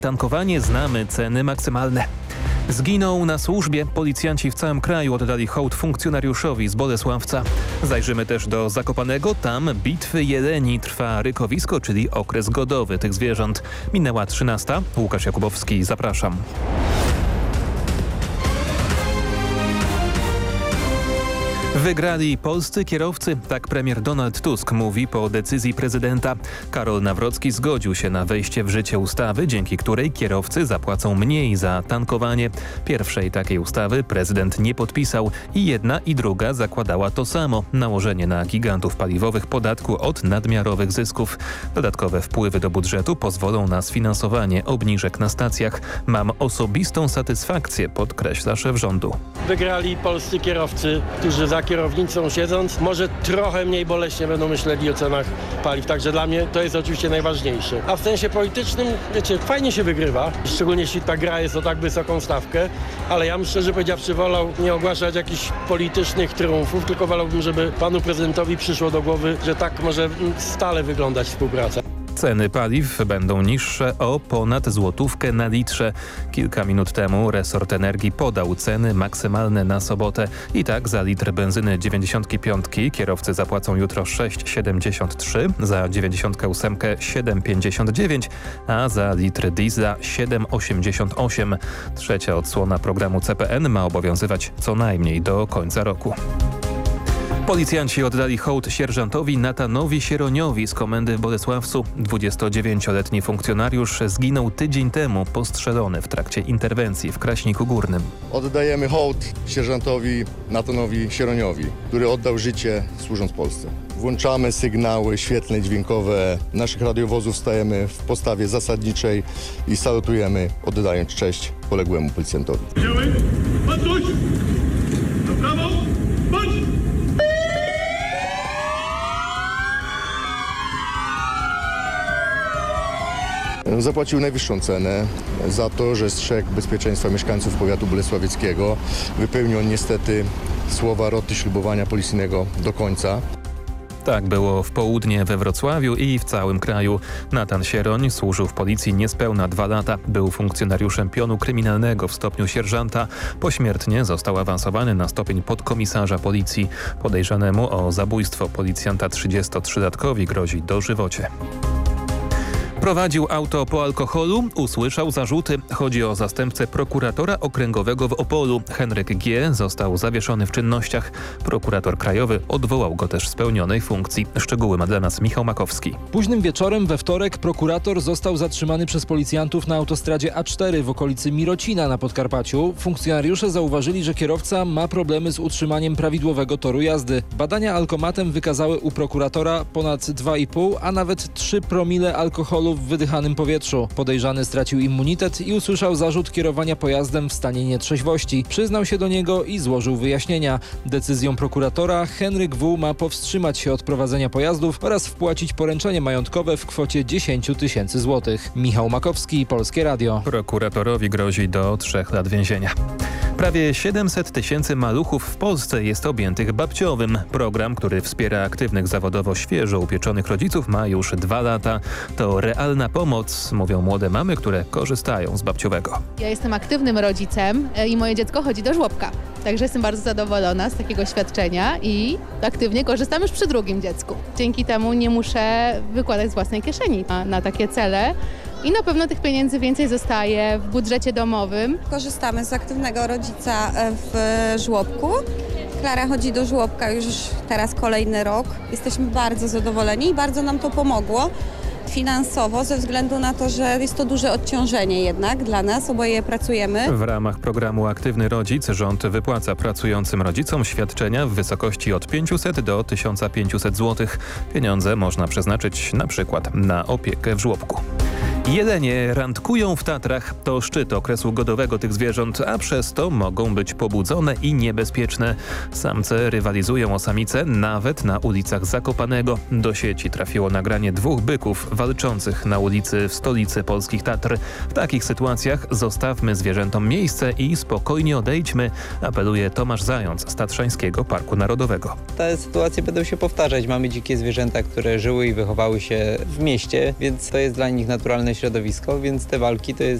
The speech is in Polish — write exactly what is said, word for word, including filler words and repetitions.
Tankowanie znamy, ceny maksymalne. Zginął na służbie. Policjanci w całym kraju oddali hołd funkcjonariuszowi z Bolesławca. Zajrzymy też do Zakopanego. Tam bitwy jeleni trwa rykowisko, czyli okres godowy tych zwierząt. Minęła trzynasta. Łukasz Jakubowski, zapraszam. Wygrali polscy kierowcy, tak premier Donald Tusk mówi po decyzji prezydenta. Karol Nawrocki zgodził się na wejście w życie ustawy, dzięki której kierowcy zapłacą mniej za tankowanie. Pierwszej takiej ustawy prezydent nie podpisał i jedna i druga zakładała to samo – nałożenie na gigantów paliwowych podatku od nadmiarowych zysków. Dodatkowe wpływy do budżetu pozwolą na sfinansowanie obniżek na stacjach. Mam osobistą satysfakcję, podkreśla szef rządu. Wygrali polscy kierowcy, którzy za kierownicą siedząc może trochę mniej boleśnie będą myśleli o cenach paliw. Także dla mnie to jest oczywiście najważniejsze. A w sensie politycznym, wiecie, fajnie się wygrywa, szczególnie jeśli ta gra jest o tak wysoką stawkę, ale ja bym szczerze powiedziawszy wolał nie ogłaszać jakichś politycznych triumfów, tylko wolałbym, żeby panu prezydentowi przyszło do głowy, że tak może stale wyglądać współpraca. Ceny paliw będą niższe o ponad złotówkę na litrze. Kilka minut temu resort energii podał ceny maksymalne na sobotę. I tak za litr benzyny dziewięćdziesiąt pięć kierowcy zapłacą jutro sześć siedemdziesiąt trzy, za dziewięćdziesiąt osiem siedem pięćdziesiąt dziewięć, a za litr diesla siedem osiemdziesiąt osiem. Trzecia odsłona programu C P N ma obowiązywać co najmniej do końca roku. Policjanci oddali hołd sierżantowi Natanowi Sieroniowi z komendy w Bolesławcu. dwudziestodziewięcioletni funkcjonariusz zginął tydzień temu postrzelony w trakcie interwencji w Kraśniku Górnym. Oddajemy hołd sierżantowi Natanowi Sieroniowi, który oddał życie służąc Polsce. Włączamy sygnały świetlne i dźwiękowe naszych radiowozów, stajemy w postawie zasadniczej i salutujemy, oddając cześć poległemu policjantowi. Działaj, patrz! Na prawo, patrz! Zapłacił najwyższą cenę za to, że strzegł bezpieczeństwa mieszkańców powiatu bolesławieckiego. Wypełnił on niestety słowa roty ślubowania policyjnego do końca. Tak było w południe we Wrocławiu i w całym kraju. Natan Sieroń służył w policji niespełna dwa lata. Był funkcjonariuszem pionu kryminalnego w stopniu sierżanta. Pośmiertnie został awansowany na stopień podkomisarza policji. Podejrzanemu o zabójstwo policjanta trzydziestotrzylatkowi grozi dożywocie. Prowadził auto po alkoholu, usłyszał zarzuty. Chodzi o zastępcę prokuratora okręgowego w Opolu. Henryk G. został zawieszony w czynnościach. Prokurator krajowy odwołał go też z pełnionej funkcji. Szczegóły ma dla nas Michał Makowski. Późnym wieczorem we wtorek prokurator został zatrzymany przez policjantów na autostradzie A cztery w okolicy Mirocina na Podkarpaciu. Funkcjonariusze zauważyli, że kierowca ma problemy z utrzymaniem prawidłowego toru jazdy. Badania alkomatem wykazały u prokuratora ponad dwa i pół, a nawet trzy promile alkoholu w wydychanym powietrzu. Podejrzany stracił immunitet i usłyszał zarzut kierowania pojazdem w stanie nietrzeźwości. Przyznał się do niego i złożył wyjaśnienia. Decyzją prokuratora Henryk W. ma powstrzymać się od prowadzenia pojazdów oraz wpłacić poręczenie majątkowe w kwocie dziesięć tysięcy złotych. Michał Makowski, Polskie Radio. Prokuratororowi grozi do trzech lat więzienia. Prawie siedemset tysięcy maluchów w Polsce jest objętych babciowym. Program, który wspiera aktywnych zawodowo świeżo upieczonych rodziców, ma już dwa lata. To realna pomoc, mówią młode mamy, które korzystają z babciowego. Ja jestem aktywnym rodzicem i moje dziecko chodzi do żłobka. Także jestem bardzo zadowolona z takiego świadczenia i aktywnie korzystam już przy drugim dziecku. Dzięki temu nie muszę wykładać z własnej kieszeni na, na takie cele. I na pewno tych pieniędzy więcej zostaje w budżecie domowym. Korzystamy z aktywnego rodzica w żłobku. Klara chodzi do żłobka już teraz kolejny rok. Jesteśmy bardzo zadowoleni i bardzo nam to pomogło finansowo ze względu na to, że jest to duże odciążenie jednak dla nas, oboje pracujemy. W ramach programu Aktywny Rodzic rząd wypłaca pracującym rodzicom świadczenia w wysokości od pięciuset do tysiąca pięciuset złotych. Pieniądze można przeznaczyć na przykład na opiekę w żłobku. Jelenie randkują w Tatrach. To szczyt okresu godowego tych zwierząt, a przez to mogą być pobudzone i niebezpieczne. Samce rywalizują o samice nawet na ulicach Zakopanego. Do sieci trafiło nagranie dwóch byków walczących na ulicy w stolicy polskich Tatr. W takich sytuacjach zostawmy zwierzętom miejsce i spokojnie odejdźmy, apeluje Tomasz Zając z Tatrzańskiego Parku Narodowego. Te sytuacje będą się powtarzać. Mamy dzikie zwierzęta, które żyły i wychowały się w mieście, więc to jest dla nich naturalne środowisko, więc te walki to jest